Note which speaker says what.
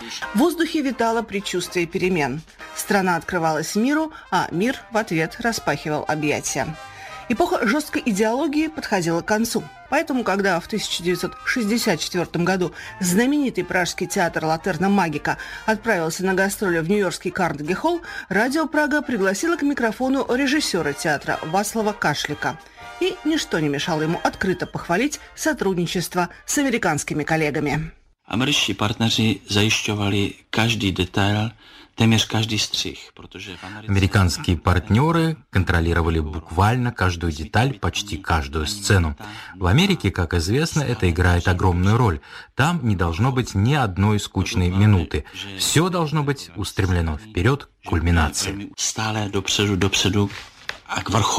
Speaker 1: В воздухе витало предчувствие перемен. Страна открывалась миру, а мир в ответ распахивал объятия. Эпоха жесткой идеологии подходила к концу. Поэтому, когда в 1964 году знаменитый пражский театр «Латерна Магика» отправился на гастроли в нью-йоркский Карнеги-холл, радио «Прага» пригласило к микрофону режиссера театра Вацлава Кашлика. И ничто не мешало ему открыто похвалить сотрудничество с американскими коллегами.
Speaker 2: Američtí partneři zajišťovali každý detail, téměř každý střih, protože
Speaker 3: Американские партнеры контролировали буквально каждую деталь, почти каждую сцену. В Америке, как известно, это играет огромную роль. Там не должно быть ни одной скучной минуты. Все должно быть устремлено вперед к кульминации.
Speaker 2: Stále dopředu a k vrcholu.